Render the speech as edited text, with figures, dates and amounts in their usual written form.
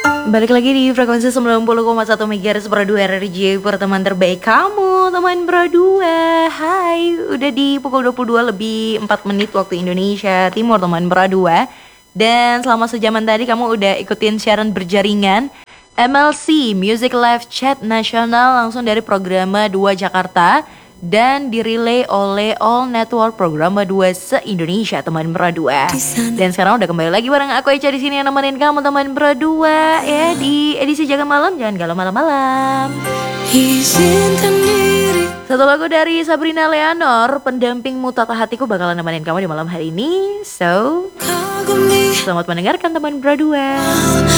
Balik lagi di frekuensi 90,1 MHz Berdua RRJ teman terbaik kamu, teman Berdua. Hai, udah di pukul 22 lebih 4 menit waktu Indonesia Timur, teman Berdua. Dan selama sejaman tadi kamu udah ikutin siaran berjaringan MLC Music Live Chat Nasional langsung dari Programa 2 Jakarta dan direlay oleh All Network Programa 2 se-Indonesia, teman Berdua. Dan sekarang udah kembali lagi bareng aku Echa di sini yang nemenin kamu, teman Berdua, ya di edisi Jaga Malam, jangan galau malam-malam. Satu lagu dari Sabrina Leonor, pendampingmu Tata Hatiku, bakalan nemenin kamu di malam hari ini. So, selamat mendengarkan, teman Berdua.